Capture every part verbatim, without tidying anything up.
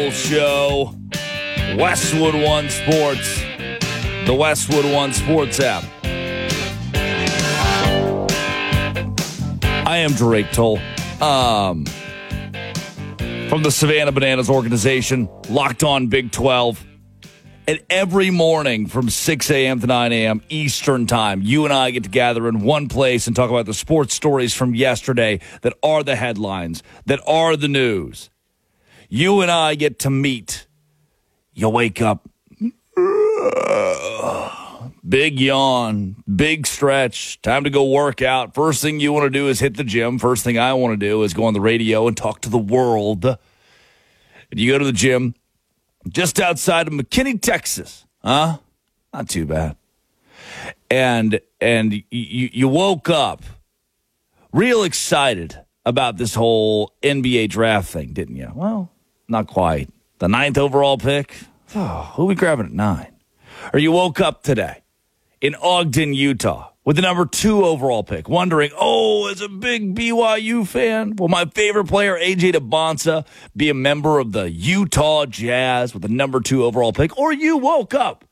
Show, Westwood One Sports, the Westwood One Sports app. I am Drake Toll, um, from the Savannah Bananas organization, Locked On Big twelve. And every morning from six a.m. to nine a.m. Eastern Time, you and I get to gather in one place and talk about the sports stories from yesterday that are the headlines, that are the news. You and I get to meet. You wake up. Big yawn, big stretch, time to go work out. First thing you want to do is hit the gym. First thing I want to do is go on the radio and talk to the world. And you go to the gym just outside of McKinney, Texas. Huh? Not too bad. And and you, you woke up real excited about this whole N B A draft thing, didn't you? Well, not quite. The ninth overall pick? Oh, who are we grabbing at nine? Or you woke up today in Ogden, Utah, with the number two overall pick, wondering, oh, as a big B Y U fan, will my favorite player, A J Debonsa, be a member of the Utah Jazz with the number two overall pick? Or you woke up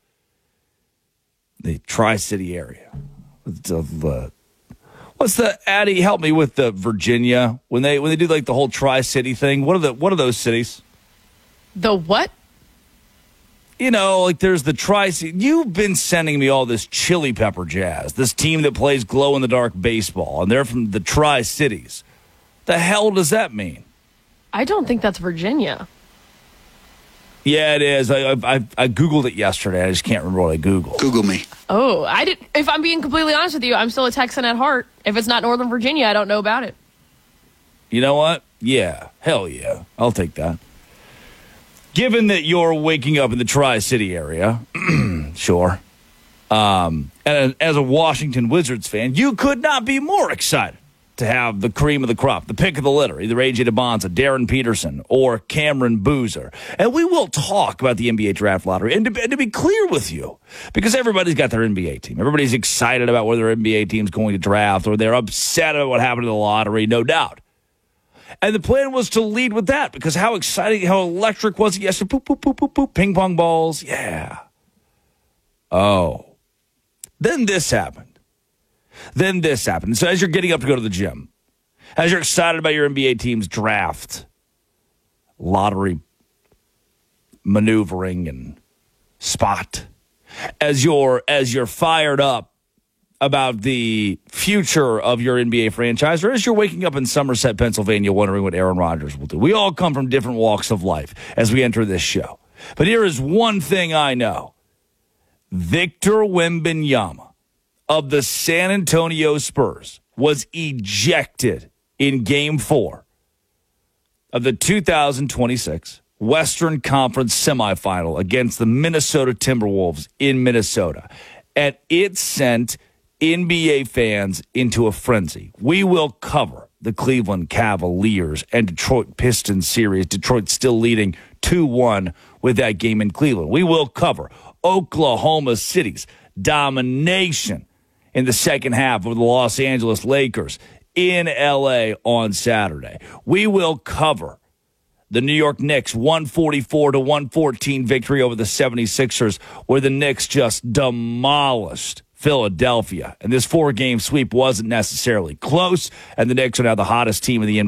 the Tri-City area. The, what's the, Addie, help me with the Virginia, when they when they do like the whole Tri-City thing, what are the what are those cities? The what? You know, like there's the Tri-City. You've been sending me all this Chili Pepper Jazz, this team that plays glow-in-the-dark baseball, and they're from the Tri-Cities. The hell does that mean? I don't think that's Virginia. Yeah, it is. I, I, I Googled it yesterday. I just can't remember what I Googled. Google me. Oh, I did. If I'm being completely honest with you, I'm still a Texan at heart. If it's not Northern Virginia, I don't know about it. You know what? Yeah. Hell yeah. I'll take that. Given that you're waking up in the Tri-City area, sure, um, and as a Washington Wizards fan, you could not be more excited to have the cream of the crop, the pick of the litter, either A J Debonsa, Darren Peterson, or Cameron Boozer. And we will talk about the N B A draft lottery. And to, and to be clear with you, because everybody's got their N B A team. Everybody's excited about whether their N B A team's going to draft, or they're upset about what happened to the lottery, no doubt. And the plan was to lead with that, because how exciting, how electric was it yesterday? Poop, poop, poop, poop, poop, ping pong balls. Yeah. Oh. Then this happened. Then this happened. So as you're getting up to go to the gym, as you're excited about your N B A team's draft, lottery maneuvering and spot, as you're as you're fired up about the future of your N B A franchise, or as you're waking up in Somerset, Pennsylvania, wondering what Aaron Rodgers will do. We all come from different walks of life as we enter this show. But here is one thing I know. Victor Wembanyama of the San Antonio Spurs was ejected in Game four of the two thousand twenty-six Western Conference semifinal against the Minnesota Timberwolves in Minnesota. And it sent N B A fans into a frenzy. We will cover the Cleveland Cavaliers and Detroit Pistons series. Detroit still leading two one with that game in Cleveland. We will cover Oklahoma City's domination in the second half of the Los Angeles Lakers in L A on Saturday. We will cover the New York Knicks one forty-four to one fourteen victory over the seventy-sixers, where the Knicks just demolished Philadelphia. And this four-game sweep wasn't necessarily close, and the Knicks are now the hottest team in the N B A.